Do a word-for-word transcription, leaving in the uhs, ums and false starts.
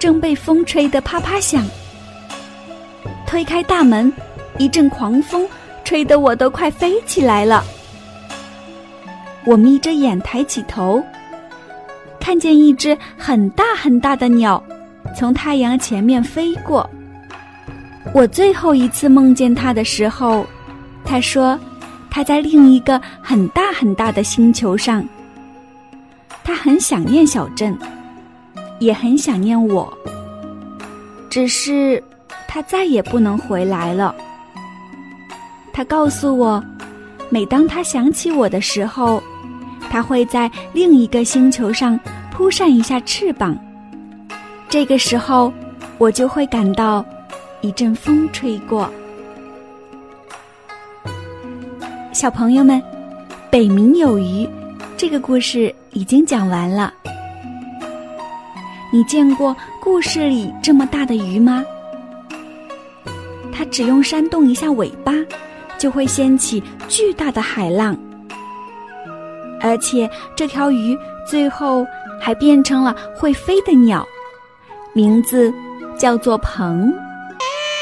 正被风吹得啪啪响。推开大门，一阵狂风吹得我都快飞起来了。我眯着眼抬起头，看见一只很大很大的鸟从太阳前面飞过。我最后一次梦见它的时候，它说它在另一个很大很大的星球上。它很想念小镇，也很想念我，只是它再也不能回来了。它告诉我，每当它想起我的时候，它会在另一个星球上扑扇一下翅膀，这个时候我就会感到一阵风吹过。小朋友们，北冥有鱼这个故事已经讲完了。你见过故事里这么大的鱼吗？它只用扇动一下尾巴，就会掀起巨大的海浪，而且这条鱼最后还变成了会飞的鸟，名字叫做鹏。